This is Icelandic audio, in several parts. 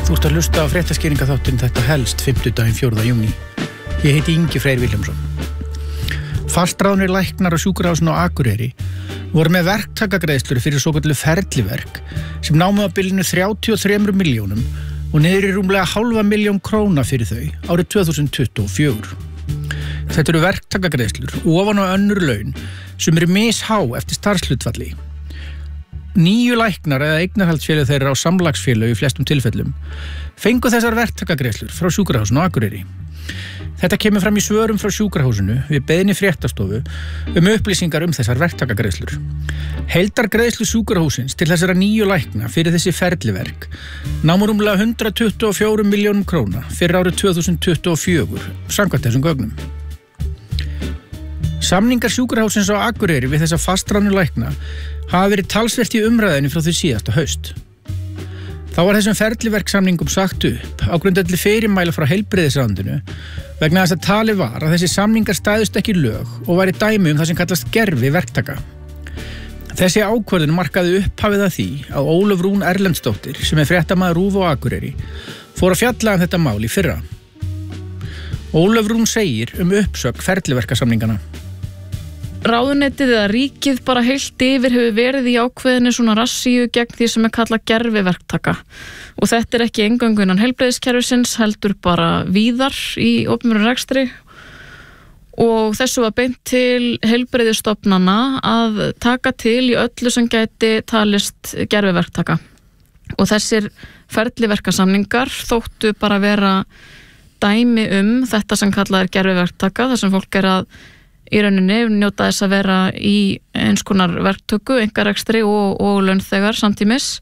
Þú ert að hlusta á fréttaskýringaþáttinn Þetta helst 50. 4. júní. Ég heiti Ingi Freyr Vilhjálmsson. Fastráðnir læknar á sjúkrahúsinu á Akureyri voru með verktakagreiðslur fyrir svokölluð ferliverk sem námu á bilinu 33 milljónum og niður í rúmlega 500.000 króna fyrir þau árið 2024. Þetta eru verktakagreiðslur ofan á önnur laun sem eru mishá eftir starfshlutfalli. 9 læknar eða eignarhaldsfélög þeirra á samlagsfélög í flestum tilfellum fengu þessar verktakagreiðslur frá sjúkrahúsinu á Akureyri. Þetta kemur fram í svörum frá sjúkrahúsinu við beiðni fréttastofu upplýsingar þessar verktakagreiðslur. Heildargreiðslu sjúkrahúsins til þessara 9 lækna fyrir þessi ferliverk námu rúmlega 124 milljónum króna fyrir árið 2024 samkvæmt þessum gögnum. Samningar sjúkrahúsins á Akureyri við þessa fastráðnu lækna hafa verið talsvert í umræðinni frá því síðasta haust. Þá var þessum ferliverksamningum sagt upp á grundvelli fyrirmæla frá heilbrigðisráðuneytinu vegna þess að talið var að þessi samningar stæðust ekki lög og væri dæmi það sem kallast gervi verktaka. Þessi ákvörðun markaði upphafið að því að Ólöf Rún Erlendsdóttir, sem fréttamaður RÚV á Akureyri, fór að fjalla þetta mál í fyrra. Ólöf Rún segir uppsögn ferliverkasamningana. Ráðuneytið eða ríkið bara heilt yfir hefur verið í ákveðinu svona rassíu gegn því sem kallað gerviverktaka. Og þetta ekki eingöngu innan heilbrigðiskerfisins, heldur bara víðar í opinberum rekstri. Og þessu var beint til heilbrigðisstofnana að taka til í öllu sem gæti talist gerviverktaka. Og þessir ferliverkasamningar þóttu bara vera dæmi þetta sem kallað gerviverktaka, þar sem fólk að í rauninni njóta þess að vera í eins konar verktöku, einkarekstri og launþegar samtímis.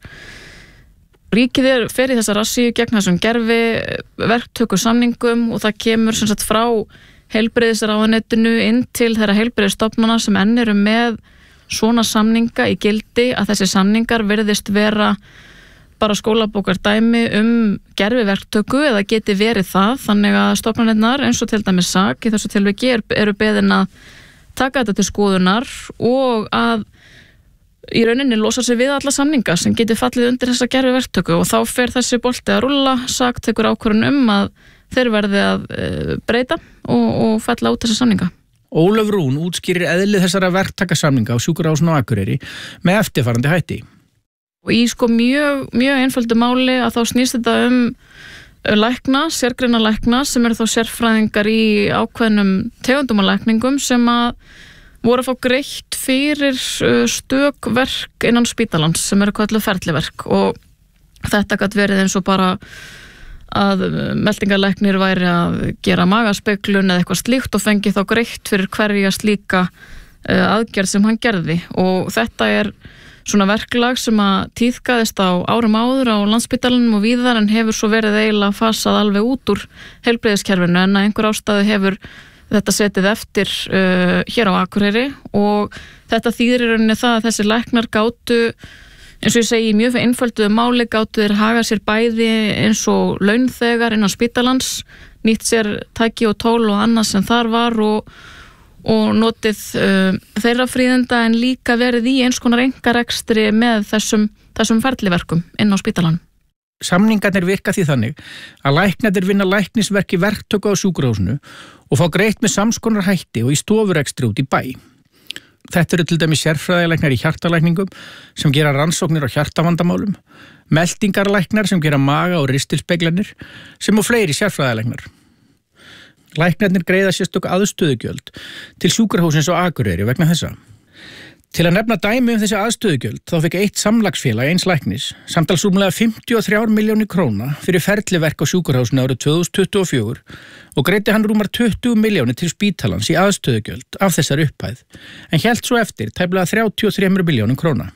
Ríkið fer í þessa rassíu gegn þessum gervi verktöku samningum og það kemur sem sagt frá heilbrigðisráðuneytinu inn til þeirra heilbrigðisstofnana sem enn eru með svona samninga í gildi að þessi samningar virðist vera bara skólabókardæmi gerviverktöku eða geti verið það, þannig að stofnanirnar eins og til dæmis SAK í þessu tilviki eru beðin að taka þetta til skoðunar og að í rauninni losa sig við alla samninga sem geti fallið undir þessa gerviverktöku og þá fer þessi bolti að rúlla, SAK tekur ákvörðun að þeir verði að breyta og falla út þessa samninga. Ólöf Rún útskýrir eðlið þessara verktakasamninga á sjúkrahúsinu á Akureyri með eftirfarandi hætti. Og í mjög einföldu máli að þá snýst þetta lækna, sérgreina lækna sem eru þá sérfræðingar í ákveðnum tegundum af lækningum sem að voru að fá greitt fyrir stök verk innan spítalans sem eru kölluð ferliverk og þetta gat verið eins og bara að meldingarlæknir væri að gera magaspeglun eða eitthvað slíkt og fengi þá greitt fyrir hverja slíka aðgerð sem hann gerði og þetta svona verklag sem að tíðkaðist á árum áður á Landspítalanum og víðar en hefur svo verið eiginlega fasað alveg út úr heilbrigðiskerfinu en að einhver ástæðu hefur þetta setið eftir hér á Akureyri og þetta þýðir í rauninni það að þessi læknar gátu, eins og ég segi mjög einfölduðu máli, gátu þeir haga sér bæði eins og launþegar innan spítalans, nýtt sér tæki og tól og annað sem þar var og notið þeirra fríðinda en líka verið í eins konar einkarekstri með þessum ferliverkum inn á spítalanum. Samningarnir virka því þannig að læknarnir vinna læknisverk í verktöku á sjúkrahúsinu og fá greitt með samskonar hætti og í stofurekstri út í bæ. Þetta eru til dæmis sérfræðilæknar í hjartalækningum sem gera rannsóknir á hjartavandamálum, meldingarlæknar sem gera maga- og ristilspeglanir sem og fleiri sérfræðilæknar. Læknarnir greiða sérstök aðstöðugjöld til sjúkrahúsins á Akureyri vegna þessa. Til að nefna dæmi þessi aðstöðugjöld þá fekk eitt samlagsfélag eins læknis samtals rúmlega 53 milljónir króna fyrir ferliverk á sjúkrahúsinu árið 2024 og greiddi hann rúmar 20 milljónir til spítalans í aðstöðugjöld af þessari upphæð en hélt svo eftir tæplega 33 milljónum króna.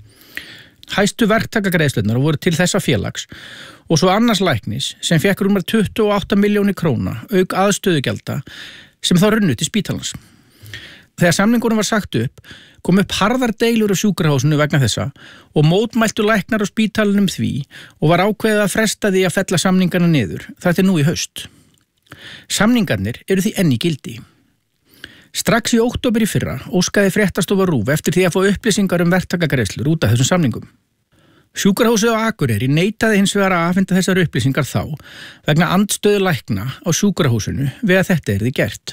Hæstu verktakagreiðslurnar voru til þessa félags og svo annars læknis sem fekk rúmar 28 milljónir króna auk aðstöðugjalda sem þá runnu til spítalans. Þegar samningunum var sagt kom upp harðar deilur á sjúkrahúsinu vegna þessa og mótmæltu læknar á spítalanum því og var ákveðið að fresta því að fella samningana niður. Þetta nú í haust. Samningarnir eru því enn í gildi. Strax í október í fyrra óskaði fréttastofa RÚV eftir því að fá upplýsingar verktakagreiðslur út af þessum samningum. Sjúkrahúsið á Akureyri neitaði hins vegar að afhenda þessar upplýsingar þá vegna andstöðu lækna á sjúkrahúsinu við að þetta yrði gert.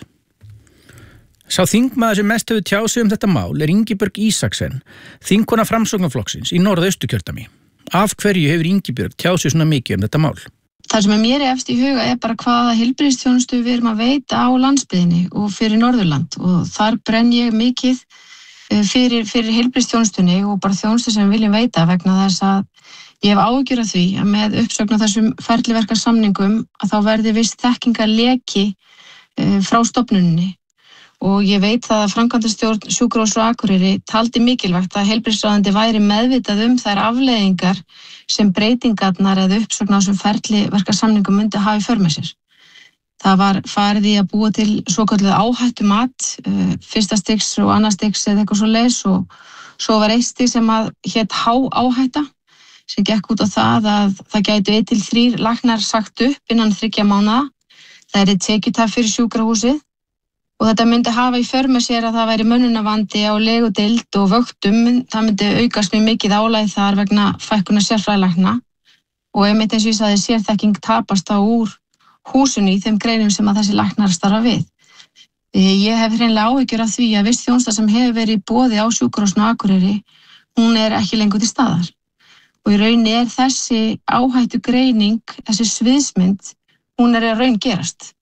Sá þingmaður sem mest hefur tjáð sig þetta mál Ingibjörg Isaksen, þingkona Framsóknarflokksins í Norðausturkjördæmi. Af hverju hefur Ingibjörg tjáð sig svona mikið þetta mál? Það sem mér efst í huga bara hvaða heilbrigðisþjónustu við erum að veita á landsbyggðinni og fyrir Norðurland og þar brenn ég mikið fyrir heilbrigðisþjónustunni og bara þjónustu sem við viljum veita vegna þess að ég hef áhyggjur af því að með uppsögn á þessum ferliverkasamningum að þá verði viss þekkingarleki frá stofnuninni og ég veit það að framkvæmdastjórn Sjúkrahúss á Akureyri taldi mikilvægt að heilbrigðisráðuneyti væri meðvitað þær afleiðingar sem breytingarnar eða uppsögn á þessum ferliverkasamningum myndi hafa í för með sér. Það var farið í að búa til svokölluð áhættumat, fyrsta stigs og annars stigs eða eitthvað svoleiðis og svo var eitt stig sem hét hááhætta sem gekk út á það að það gætu 1 til 3 læknar sagt upp innan 3 mánaða. Það er tekjutap fyrir sjúkrahúsið og þetta myndi hafa í för með sér að það væri mönnunarvandi á legudeild og vöktum. Það myndi aukast mjög mikið álag þar vegna fækkunar sérfræðilækna og einmitt eins og ég sagði sérþekking tapast á úr húsinu í þeim greinum sem að þessi læknar starfa við. Ég hef hreinlega áhyggjur af því að viss þjónusta sem hefur verið í boði á Sjúkrahúsinu á Akureyri, hún ekki lengur til staðar. Og í rauninni þessi áhættugreining, þessi sviðsmynd, hún að raun gerast.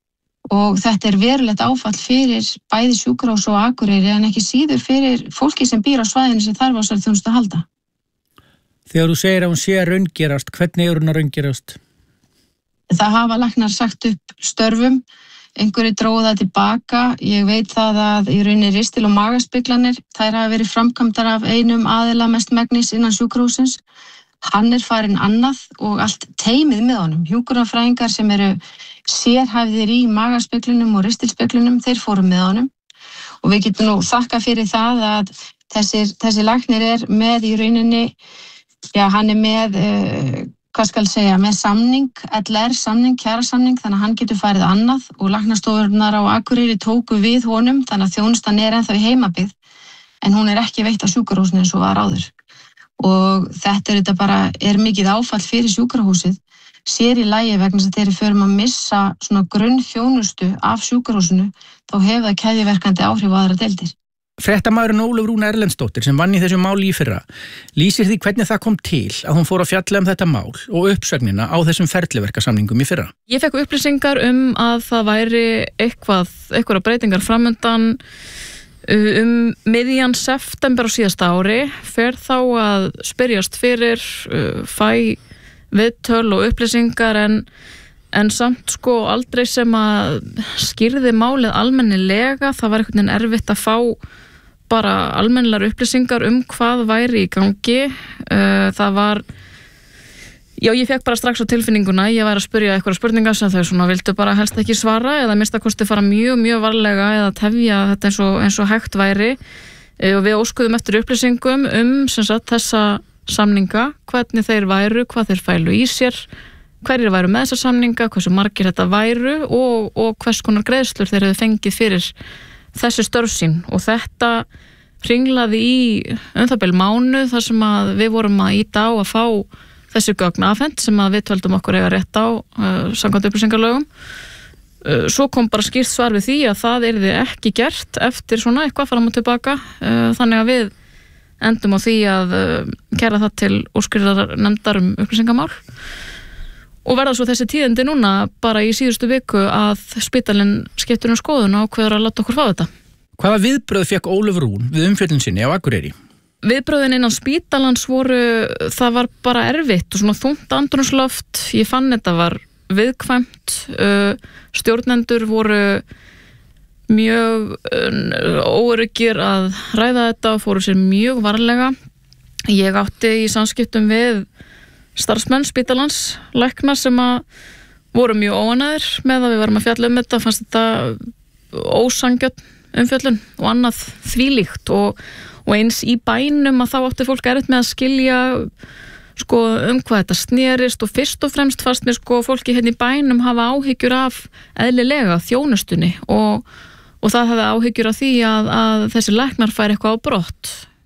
Og þetta verulegt áfall fyrir bæði Sjúkrahús og Akureyri en ekki síður fyrir fólki sem býr á svæðinu sem þarf á þessari þjónustu að halda. Þegar þú segir að hún sé að raungerast, hvernig hún að raungerast? Það hafa læknar sagt upp störfum, einhverju dróðu það tilbaka. Ég veit það að í rauninni ristil- og magaspeglanir, þær hafa verið framkvæmdar af einum aðila mestmegnis innan sjúkrahússins. Hann farinn annað og allt teymið með honum. Hjúkrunarfræðingar sem eru sérhæfðir í magaspeglunum og ristilspeglunum, þeir fóru með honum. Og við getum nú þakka fyrir það að þessi læknir með í rauninni, hann með með samning, LR-samning, kjarasamning, þannig að hann getur farið annað og læknastofurnar á Akureyri tóku við honum, þannig að þjónustan ennþá í heimabyggð, en hún ekki veitt á sjúkrahúsinu eins og var áður. Og þetta bara mikið áfall fyrir sjúkrahúsið, sér í lagi vegna þess að þeir förum að missa svona grunnþjónustu af sjúkrahúsinu, þá hefur það keðjuverkandi áhrif á aðra deildir. Fréttamaðurinn Ólöf Rúna Erlendsdóttir sem vann í þessu máli í fyrra lýsir því hvernig það kom til að hún fór að fjalla þetta mál og uppsögnina á þessum ferliverkasamningum í fyrra. Ég fekk upplýsingar að það væri einhverja breytingar framundan miðjan september á síðasta ári, fer þá að spyrjast fyrir, fæ viðtöl og upplýsingar en samt aldrei sem að skýrði málið almennilega. Það var einhvern veginn erfitt að fá bara almennilegar upplýsingar hvað væri í gangi. Það var, ég fekk bara strax á tilfinninguna, ég væri að spyrja eitthvað spurningar sem þau vildu bara helst ekki svara eða minnsta kosti fara mjög, mjög varlega eða tefja þetta eins og hægt væri. Og við óskuðum eftir upplýsingum þessa samninga, hvernig þeir væru, hvað þeir fælu í sér, hverjir væru með þessa samninga, hversu margir þetta væru og hvers konar greiðslur þeir hefðu fengið fyrir þessi störf sín. Og þetta hringlaði í það bil mánuð þar sem að við vorum að ýta á að fá þessi gögn afhent sem að við töldum okkur eiga rétt á samkvæmt upplýsingalögum. Svo kom bara skýrt svar við því að það yrði ekki gert eftir svona eitthvað fram og tilbaka, þannig að við endum á því að kæra það til úrskurðarnefndar upplýsingamál og verða svo þessi tíðindi núna bara í síðustu viku að spítalinn skiptir skoðun og ákveður að láta okkur fá þetta. Hvaða viðbrögð fékk Ólöf Rún við umfjöllun sinni á Akureyri? Viðbrögðin innan spítalans það var bara erfitt og svona þungt andrúmsloft. Ég fann þetta var viðkvæmt, stjórnendur voru mjög óöruggir að ræða þetta og fóru sér mjög varlega. Ég átti í samskiptum við starfsmenn spítalans, lækna sem að voru mjög óánægðir með að við varum að fjalla þetta, fannst þetta ósanngjörn umfjöllun og annað þvílíkt og eins í bænum að þá átti fólk erfitt með að skilja hvað þetta snerist og fyrst og fremst fannst mér fólki hérna í bænum hafa áhyggjur af eðlilega þjónustunni og það hefði áhyggjur af því að þessi læknar fær eitthvað á brott.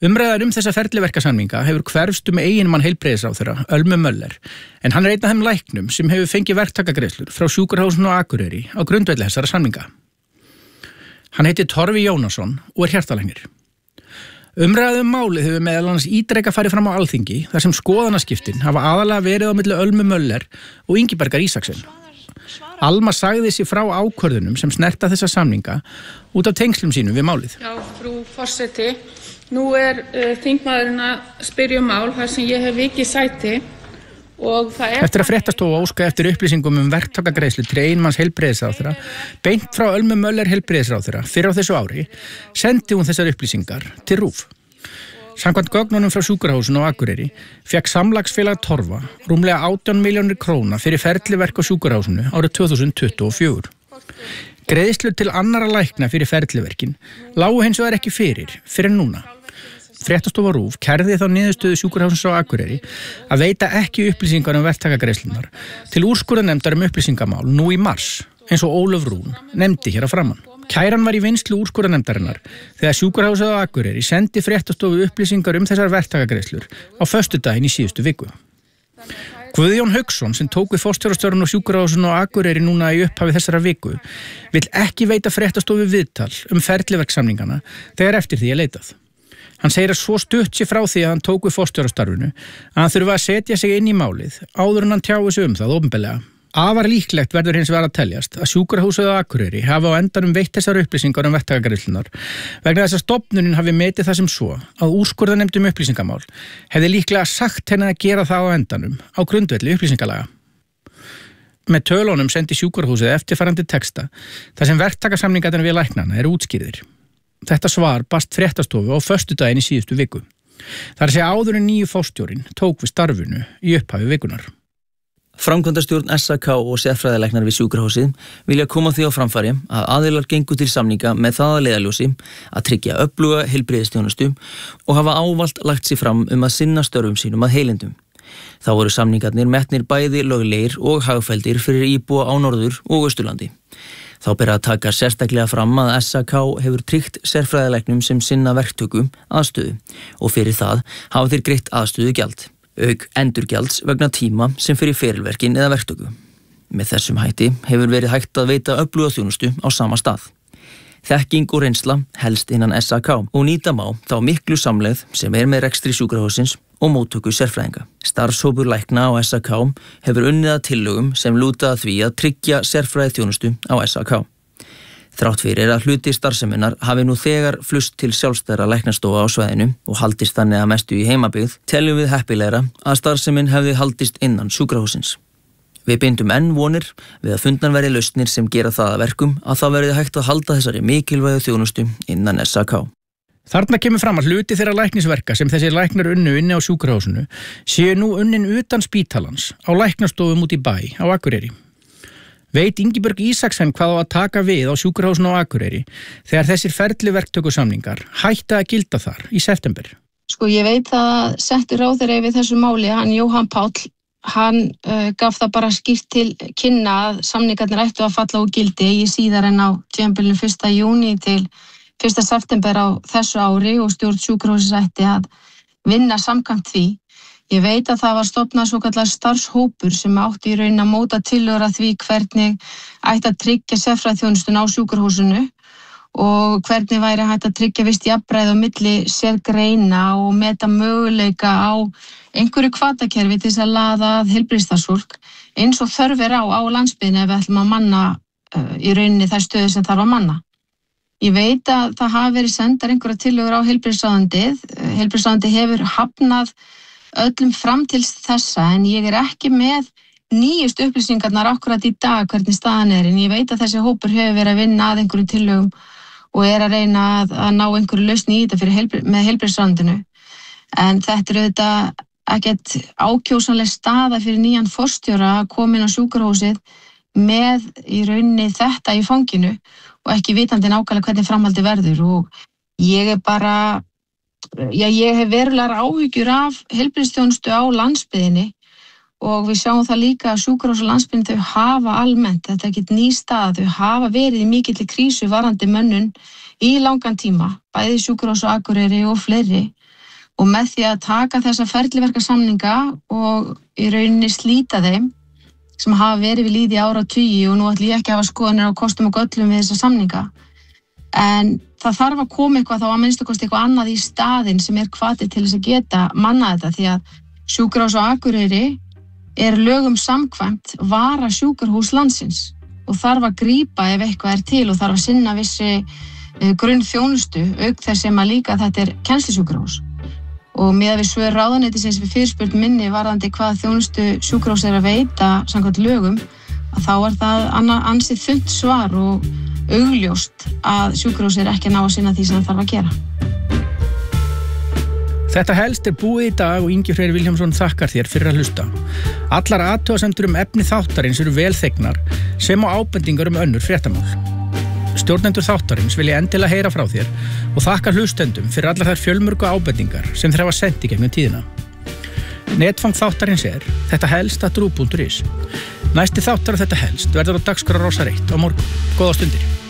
Umræðan þessa ferliverkasamninga hefur hverfst eiginmann heilbrigðisráðherra, Ölmu Möller, en hann einn af þeim læknum sem hefur fengið verktakagreiðslur frá Sjúkrahúsinu á Akureyri á grundvelli þessara samninga. Hann heitir Torfi Jónasson og hjartalæknir. Umræðan málið hefur meðal annars ítrekað farið fram á Alþingi þar sem skoðanaskiptin hafa aðalega verið á milli Ölmu Möller og Ingibergar Ísaksen. Alma sagði sig frá ákvörðunum sem snerta þessa samninga út af tengslum sínum við málið. Já, frú forseti, nú þingmaðurinn að spyrja mál þar sem ég hef vikið sæti og það Eftir að Fréttastofa óskaði eftir upplýsingum verktakagreiðslu til eiginmanns heilbrigðisráðherra, beint frá Ölmu Möller heilbrigðisráðherra fyrr á þessu ári, sendi hún þessar upplýsingar til RÚV. Samkvæmt gögnunum frá Sjúkrahúsinu á Akureyri fékk Samlagsfélag Torfa rúmlega 18 milljónir króna fyrir ferliverk á Sjúkrahúsinu árið 2024. Greiðslur til annarra lækna fyrir ferliverkin lágu hins vegar ekki fyrir en núna. Fréttastofa RÚV kærði þá niðurstöðu Sjúkrahúsins á Akureyri að veita ekki upplýsingar verktakagreiðslurnar til úrskurðarnefndar upplýsingamál nú í mars, eins og Ólöf Rún nefndi hér að framan. Kæran var í vinnslu úrskurðarnefndarinnar þegar Sjúkrahúsið á Akureyri sendi Fréttastofu upplýsingar þessar verktakagreiðslur á föstudaginn í síðustu viku. Guðjón Hauksson, sem tók við forstjórastjórn á Sjúkrahúsinu á Akureyri núna í upphafi þessara viku, vill ekki veita Fréttastofu viðtal ferliverksamningana þegar eftir því leitað. Hann segir að svo stutt sé frá því að hann tók við forstjórastarfinu að hann þurfa að setja sig inn í málið áður en hann tjái sig það opinberlega. Afar líklegt verður hins vegar að teljast að Sjúkrahúsið á Akureyri hafi á endanum veitt þessar upplýsingar verktakagreiðslurnar vegna þess að stofnunin hafi metið það sem svo að úrskurðarnefnd upplýsingamál hefði líklega sagt henni að gera það á endanum á grundvelli upplýsingalaga. Með tölunum sendi Sjúkrahúsið eftirfarandi texta þar sem verktakasamningarnir við læknana eru útskýrðir. Þetta svar barst Fréttastofu á föstudaginn í síðustu viku. Þar sé áður en nýju forstjórinn tók við starfinu í upphafi vikunar. Framkvæmdastjórn SAK og sérfræðilæknar við sjúkrahúsið vilja koma því á framfæri að aðilar gengu til samninga með það að leiðarljósi að tryggja öfluga heilbrigðisþjónustu og hafa ávallt lagt sig fram að sinna störfum sínum að heilindum. Þá voru samningarnir metnir bæði löglegir og hagfelldir fyrir íbúa á Norður- og Austurlandi. Þá ber að taka sérstaklega fram að SAK hefur tryggt sérfræðilæknum sem sinna verktöku aðstöðu og fyrir það hafa þeir greitt aðstöðugjald, auk endurgjalds vegna tíma sem fyrir ferilverkin eða verktöku. Með þessum hætti hefur verið hægt að veita öfluga þjónustu á sama stað. Þekking og reynsla helst innan SAK og nýta má þá miklu samlegð sem með rekstri sjúkrahússins og móttöku sérfræðinga. Starfshópur lækna á SAK hefur unnið að tillögum sem lúta að því að tryggja sérfræði þjónustu á SAK. Þrátt fyrir að hluti starfseminnar hafi nú þegar flust til sjálfstæðra læknastofa á svæðinu og haldist þannig að mestu í heimabyggð, teljum við heppilegra að starfsemin hefði haldist innan sjúkrahússins. Við bindum enn vonir við að fundnar verði lausnir sem gera það að verkum að það verði hægt að halda þessari mikilvægu þjónustu innan SAK. Þarna kemur fram að hluti þeirra læknisverka sem þessi læknar unnu inni á sjúkrahúsinu séu nú unnin utan spítalans á læknastofum út í bæ á Akureyri. Veit Ingiberg Ísaksen hvað á að taka við á sjúkrahúsinu á Akureyri þegar þessir ferliverktökusamningar hætta að gilda þar í september? Sko ég veit að settur ráðherra við þessu máli, hann Jóhann Páll, hann gaf það bara skýrt til kynna að samningarnir ættu að falla úr gildi eigi síðar en á tímabilinu 1. júní til 1. september á þessu ári og stjórn sjúkrahússins ætti að vinna samkvæmt því. Ég veit að það var stofnað svokallar starfshópur sem átti í raun að móta tillögur að því hvernig ætti að tryggja sérfræðiþjónustuna á sjúkrahúsinu og hvernig væri hægt að tryggja visst jafnræði á milli sérgreina og meta möguleika á einhverju hvatakerfi til þess að laða að heilbrigðisstarfsfólk eins og þörf á landsbyggðinni ef við ætlum að manna í rauninni þær stöður sem þarf að manna. Ég veit að það hafi verið sendar einhverja tillögur á heilbrigðisráðuneytið. Heilbrigðisráðuneytið hefur hafnað öllum fram til þessa en ég ekki með nýjustu upplýsingarnar akkurat í dag hvernig staðan en ég veit að þessi hópur hefur verið að vinna að einhverju tillögum og að reyna að ná einhverju lausn í þetta með heilbrigðisráðuneytinu. En þetta auðvitað ekkert ákjósanleg staða fyrir nýjan forstjóra að koma inn á sjúkrahúsið með í rauninni þetta í fanginu og ekki vitandi nákvæmlega hvernig framhaldi verður og ég ég hef verulegar áhyggjur af heilbrigðisþjónustu á landsbyggðinni og við sjáum það líka að sjúkrahús á landsbyggðinni þau hafa almennt, þetta ekkert ný stað, þau hafa verið í mikilli krísu varðandi mönnun í langan tíma, bæði sjúkrahús á Akureyri og fleiri Og með því að taka þessa ferliverkasamninga og í rauninni slíta þeim sem hafa verið við lýði áratugi og nú ætlum ég ekki að hafa skoðanir á kostum og göllum við þessa samninga. En það þarf að koma eitthvað þá að minnstakosti eitthvað annað í staðinn sem hvati til þess að geta mannað þetta því að Sjúkrahús á Akureyri lögum samkvæmt vara sjúkrahús landsins og þarf að grípa ef eitthvað til og þarf að sinna vissi grunnþjónustu auk þess sem að líka þetta kennslusjúkrahús. Og miðað við svör ráðuneytisins við fyrirspurn minni varðandi hvað þjónustu sjúkrahús að veita samkvæmt lögum að þá það ansið þunnt svar og augljóst að sjúkrahús ekki að ná að sinna því sem það þarf að gera. Þetta helst búið í dag og Ingi Freyr Vilhjálmsson þakkar þér fyrir að hlusta. Allar athugasemdir efni þáttarins eru vel þegnar sem á ábendingar önnur fréttamál. Stjórnendur þáttarins vilja endilega heyra frá þér og þakka hlustendum fyrir allar þær fjölmörgu ábendingar sem þeir hafa sent í gegnum tíðina. Netfang þáttarins þetta helst @ruv.is. Næsti þáttar Þetta helst verður á dagskrá Rásar 1 á morgun. Góða stundir.